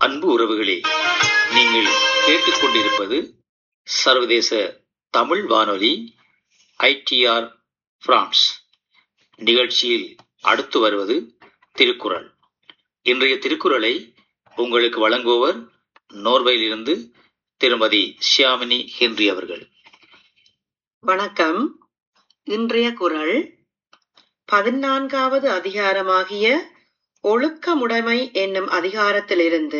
அன்பு உறவுகளே, நீங்கள் கேட்டுக்கொண்டிருப்பது சர்வதேச தமிழ் வானொலி ITR பிரான்ஸ். நிகழ்ச்சியில் அடுத்து வருவது திருக்குறள். இன்றைய திருக்குறளை உங்களுக்கு வழங்குபவர் நோர்வேயிலிருந்து திருமதி ஷியாமினி ஹென்றி அவர்கள். வணக்கம். இன்றைய குறள் 14வது அதிகாரமாகிய ஒழுக்கமுடைமை என்னும் அதிகாரத்திலிருந்து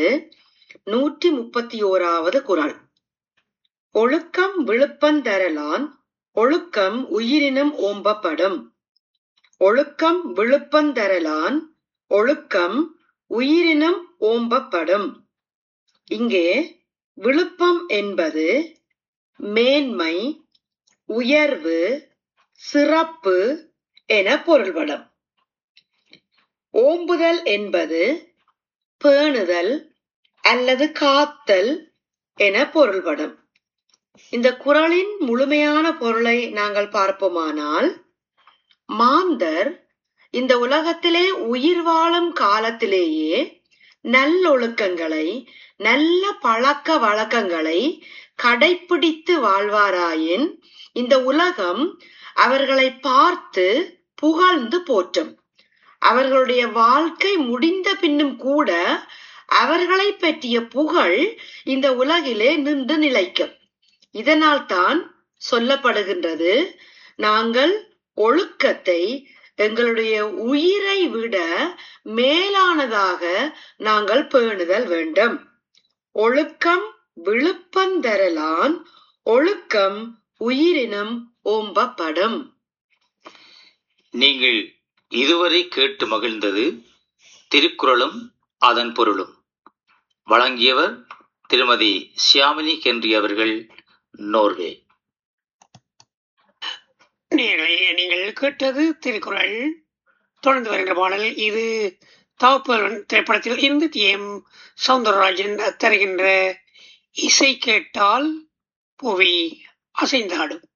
131வது குறள். ஒழுக்கம் விழுப்பந்தரலான் ஒழுக்கம் உயிரினும் ஓம்பப்படும். ஒழுக்கம் விழுப்பந்தரலான் ஒழுக்கம் உயிரினும் ஓம்பப்படும். இங்கே விழுப்பம் என்பது மேன்மை, உயர்வு, சிறப்பு என பொருள்படும். ஓம்புதல் என்பது பேணுதல் அல்லது காத்தல் என பொருள்படும். இந்த குறளின் முழுமையான பொருளை நாங்கள் பார்ப்போமானால், மாந்தர் இந்த உலகத்திலே உயிர் வாழும் காலத்திலேயே நல்லொழுக்கங்களை, நல்ல பழக்க வழக்கங்களை கடைப்பிடித்து வாழ்வாராயின் இந்த உலகம் அவர்களை பார்த்து புகழ்ந்து போற்றும். அவர்களுடைய வாழ்க்கை முடிந்த பின்னும் கூட அவர்களை பற்றிய புகழ் இந்த உலகிலே நின்று நிலைக்கும். இதனால் தான் சொல்லப்படுகின்றது, நாங்கள் ஒழுக்கத்தை எங்களுடைய உயிரை விட மேலானதாக நாங்கள் பேணுதல் வேண்டும். ஒழுக்கம் விழுப்பந்தரலான் ஒழுக்கம் உயிரினும் ஓம்பப்படும். நீங்கள் இதுவரை கேட்டு மகிழ்ந்தது திருக்குறளும் அதன் பொருளும். வழங்கியவர் திருமதி ஷியாமினி ஹென்றி அவர்கள், நோர்வே. நீங்கள் கேட்டது திருக்குறள். தொடர்ந்து வருகின்ற பாடல் இது தவப்பல் திரைப்படத்தில் இருந்து TM சௌந்தரராஜன் தருகின்ற இசை கேட்டால் புவி அசைந்தாடும்.